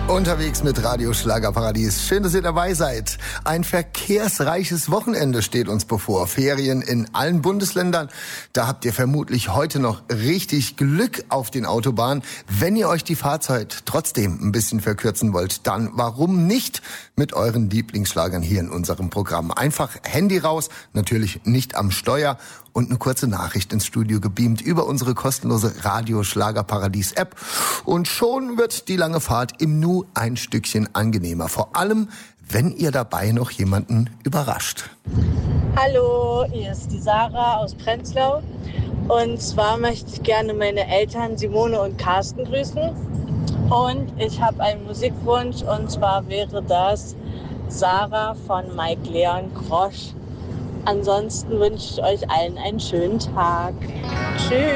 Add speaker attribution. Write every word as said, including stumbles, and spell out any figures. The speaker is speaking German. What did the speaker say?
Speaker 1: Unterwegs mit Radio Schlagerparadies. Schön, dass ihr dabei seid. Ein verkehrsreiches Wochenende steht uns bevor. Ferien in allen Bundesländern. Da habt ihr vermutlich heute noch richtig Glück auf den Autobahnen. Wenn ihr euch die Fahrzeit trotzdem ein bisschen verkürzen wollt, dann warum nicht mit euren Lieblingsschlagern hier in unserem Programm? Einfach Handy raus, natürlich nicht am Steuer, und eine kurze Nachricht ins Studio gebeamt über unsere kostenlose Radio Schlagerparadies App. Und schon wird die lange Fahrt im Nu ein Stückchen angenehmer. Vor allem, wenn ihr dabei noch jemanden überrascht.
Speaker 2: Hallo, hier ist die Sarah aus Prenzlau. Und zwar möchte ich gerne meine Eltern Simone und Carsten grüßen. Und ich habe einen Musikwunsch, und zwar wäre das Sarah von Mike Leon Grosch. Ansonsten wünsche ich euch allen einen schönen Tag. Tschüss.